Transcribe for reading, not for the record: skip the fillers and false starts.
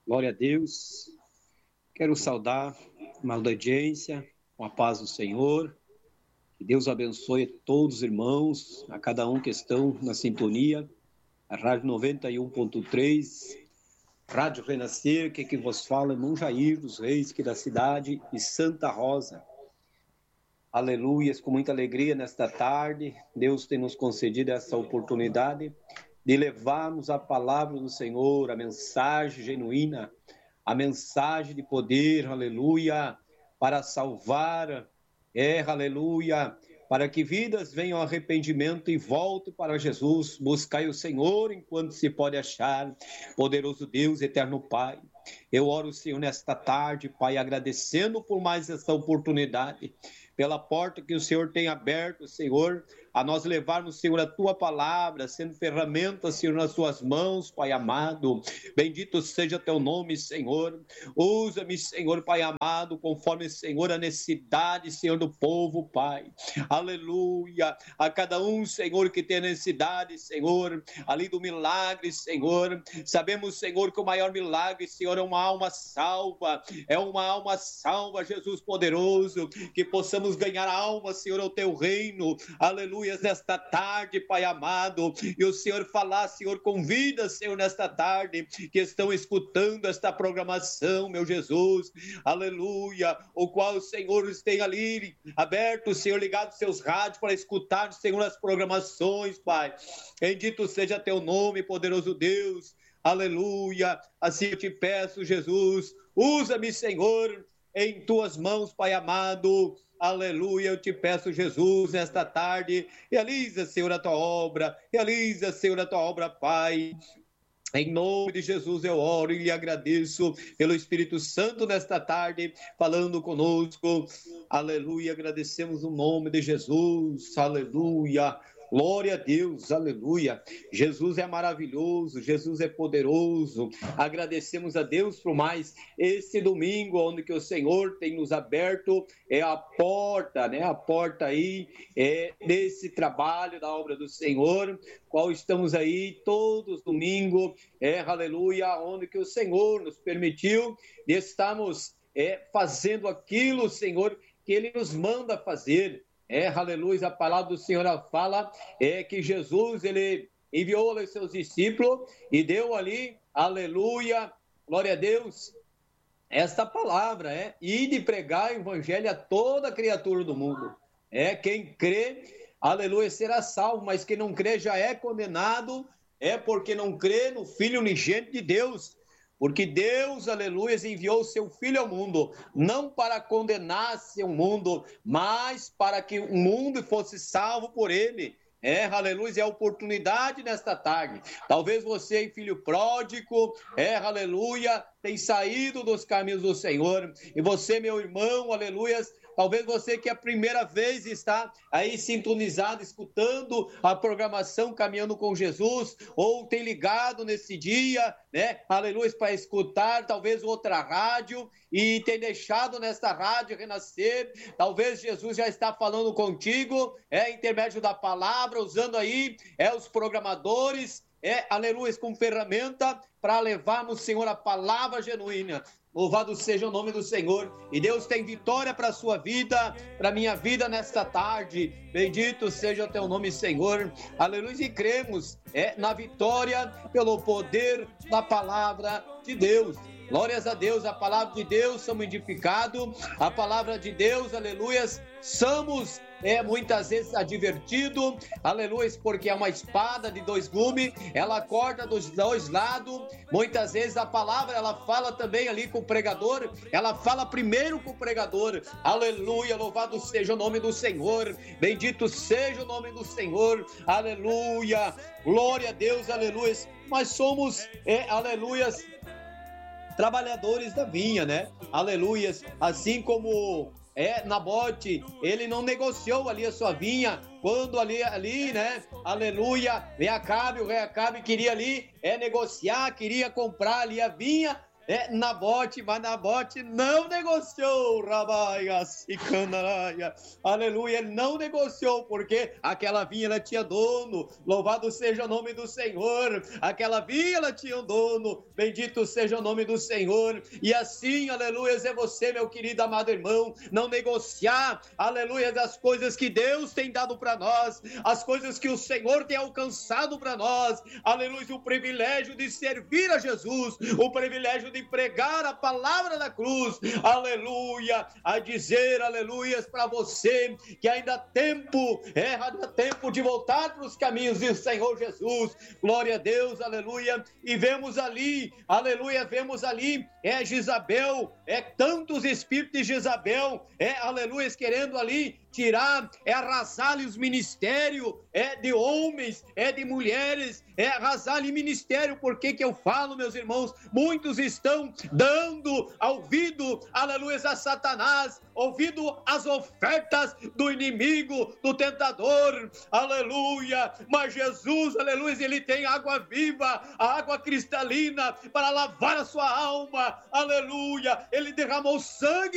Glória a Deus. Quero saudar uma audiência com a paz do Senhor. Que Deus abençoe todos os irmãos, a cada um que estão na sintonia. A Rádio 91.3, Rádio Renascer, que vos fala, irmão Jair dos Reis, que da cidade de Santa Rosa. Aleluias, com muita alegria nesta tarde, Deus tem nos concedido essa oportunidade de levarmos a palavra do Senhor, a mensagem genuína, a mensagem de poder, aleluia, para salvar, aleluia, para que vidas venham ao arrependimento e voltem para Jesus. Buscai o Senhor enquanto se pode achar, poderoso Deus, eterno Pai. Eu oro, Senhor, nesta tarde, Pai, agradecendo por mais essa oportunidade, pela porta que o Senhor tem aberto, Senhor, a nós levarmos, Senhor, a Tua palavra, sendo ferramenta, Senhor, nas Tuas mãos, Pai amado. Bendito seja Teu nome, Senhor. Usa-me, Senhor, Pai amado, conforme, Senhor, a necessidade, Senhor, do povo, Pai. Aleluia. A cada um, Senhor, que tem a necessidade, Senhor, ali do milagre, Senhor. Sabemos, Senhor, que o maior milagre, Senhor, é uma alma salva. É uma alma salva, Jesus poderoso, que possamos ganhar alma, Senhor, ao Teu reino. Aleluia, nesta tarde, Pai amado, e o Senhor falar, Senhor, convida, Senhor, nesta tarde, que estão escutando esta programação, meu Jesus, aleluia, o qual o Senhor tem ali aberto, Senhor, ligado seus rádios para escutar, Senhor, as programações, Pai. Bendito seja Teu nome, poderoso Deus, aleluia. Assim eu te peço, Jesus, usa-me, Senhor, em Tuas mãos, Pai amado. Aleluia, eu te peço, Jesus, nesta tarde, realiza, Senhor, a Tua obra, realiza, Senhor, a Tua obra, Pai. Em nome de Jesus eu oro e agradeço pelo Espírito Santo nesta tarde, falando conosco. Aleluia, agradecemos o nome de Jesus, aleluia. Glória a Deus, aleluia. Jesus é maravilhoso, Jesus é poderoso. Agradecemos a Deus por mais esse domingo, onde que o Senhor tem nos aberto a porta, né? A porta aí desse trabalho da obra do Senhor, qual estamos aí todos domingo, aleluia, onde que o Senhor nos permitiu e estamos fazendo aquilo, Senhor, que Ele nos manda fazer. Aleluia, a palavra do Senhor fala que Jesus, Ele enviou os seus discípulos e deu ali, aleluia, glória a Deus, esta palavra, e de pregar o evangelho a toda criatura do mundo. Quem crê, aleluia, será salvo, mas quem não crê já é condenado, porque não crê no Filho unigênito de Deus. Porque Deus, aleluia, enviou o seu Filho ao mundo, não para condenar-se o mundo, mas para que o mundo fosse salvo por ele. Aleluia, é a oportunidade nesta tarde. Talvez você, filho pródigo, aleluia, tem saído dos caminhos do Senhor. E você, meu irmão, aleluia, talvez você que a primeira vez está aí sintonizado, escutando a programação Caminhando com Jesus, ou tem ligado nesse dia, aleluia, para escutar talvez outra rádio e tem deixado nesta rádio renascer. Talvez Jesus já está falando contigo, intermédio da palavra, usando aí os programadores, aleluia, como ferramenta para levarmos, Senhor, a palavra genuína. Louvado seja o nome do Senhor. E Deus tem vitória para a sua vida, para a minha vida nesta tarde. Bendito seja o Teu nome, Senhor. Aleluia. E cremos na vitória pelo poder da palavra de Deus. Glórias a Deus, a palavra de Deus, somos edificados. A palavra de Deus, aleluia, somos muitas vezes advertido, aleluia, porque é uma espada de dois gumes, ela corta dos dois lados. Muitas vezes a palavra, ela fala também ali com o pregador, ela fala primeiro com o pregador. Aleluia, louvado seja o nome do Senhor, bendito seja o nome do Senhor, aleluia, glória a Deus, aleluia. Mas somos, aleluia, trabalhadores da vinha, né? Aleluia, assim como Nabote, ele não negociou ali a sua vinha, quando ali, né, aleluia, o rei Acabe queria ali negociar, queria comprar ali a vinha, Nabote, mas Nabote não negociou, Rabaia, Sicandaraia, aleluia, ele não negociou, porque aquela vinha ela tinha dono, louvado seja o nome do Senhor, aquela vinha ela tinha um dono, bendito seja o nome do Senhor, e assim, aleluia, é você, meu querido amado irmão, não negociar, aleluia, das coisas que Deus tem dado para nós, as coisas que o Senhor tem alcançado para nós, aleluia, o privilégio de servir a Jesus, o privilégio de pregar a palavra da cruz, aleluia, a dizer, aleluia, para você que ainda há tempo, ainda há tempo de voltar para os caminhos do Senhor Jesus, glória a Deus, aleluia, e vemos ali, aleluia, vemos ali, Jezabel, tantos espíritos de Jezabel, aleluia, querendo ali tirar, arrasar-lhe os ministérios, de homens, de mulheres, arrasar-lhe ministério. Por que eu falo, meus irmãos? Muitos estão dando ouvido, aleluia, a Satanás, ouvido as ofertas do inimigo, do tentador, aleluia, mas Jesus, aleluia, ele tem água viva, a água cristalina para lavar a sua alma, aleluia, ele derramou sangue